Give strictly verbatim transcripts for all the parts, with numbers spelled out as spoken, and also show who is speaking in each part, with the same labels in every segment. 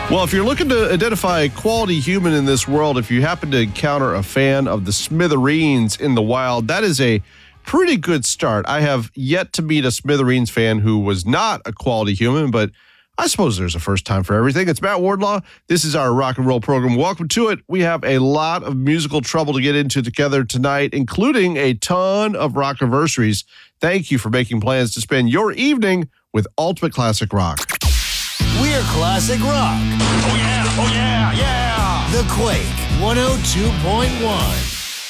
Speaker 1: Well, if you're looking to identify a quality human in this world, if you happen to encounter a fan of the Smithereens in the wild, that is a pretty good start. I have yet to meet a Smithereens fan who was not a quality human, but I suppose there's a first time for everything. It's Matt Wardlaw. This is our rock and roll program. Welcome to it. We have a lot of musical trouble to get into together tonight, including a ton of rock-iversaries. Thank you for making plans to spend your evening with Ultimate Classic Rock.
Speaker 2: We're Classic Rock.
Speaker 3: Oh, yeah. Oh, yeah. Yeah.
Speaker 2: The Quake one oh two point one.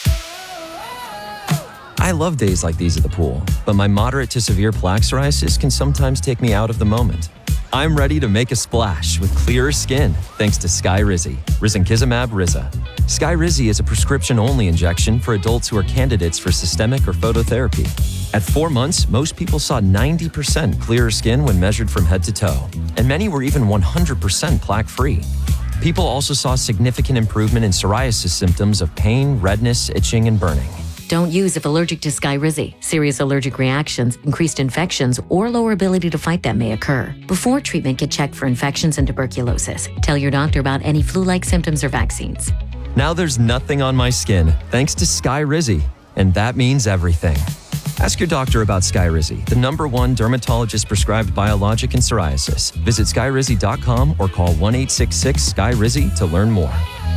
Speaker 4: I love days like these at the pool, but my moderate to severe plaque psoriasis can sometimes take me out of the moment. I'm ready to make a splash with clearer skin thanks to Skyrizi, risankizumab Riza. Skyrizi is a prescription-only injection for adults who are candidates for systemic or phototherapy. At four months, most people saw ninety percent clearer skin when measured from head to toe, and many were even one hundred percent plaque-free. People also saw significant improvement in psoriasis symptoms of pain, redness, itching, and burning.
Speaker 5: Don't use if allergic to Skyrizi. Serious allergic reactions, increased infections, or lower ability to fight them may occur. Before treatment, get checked for infections and tuberculosis. Tell your doctor about any flu-like symptoms or vaccines.
Speaker 4: Now there's nothing on my skin thanks to Skyrizi, and that means everything. Ask your doctor about Skyrizi, the number one dermatologist-prescribed biologic in psoriasis. Visit skyrizi dot com or call one eight six six Sky Rizi to learn more.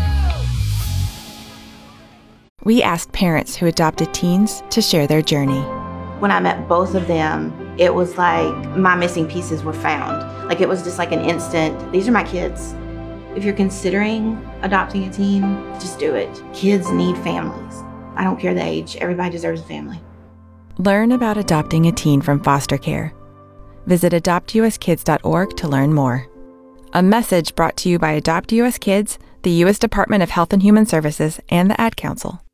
Speaker 6: We asked parents who adopted teens to share their journey.
Speaker 7: When I met both of them, it was like my missing pieces were found. Like it was just like an instant, these are my kids. If you're considering adopting a teen, just do it. Kids need families. I don't care the age, everybody deserves a family.
Speaker 6: Learn about adopting a teen from foster care. Visit adopt u s kids dot org to learn more. A message brought to you by Adopt U S Kids, the U S Department of Health and Human Services, and the Ad Council.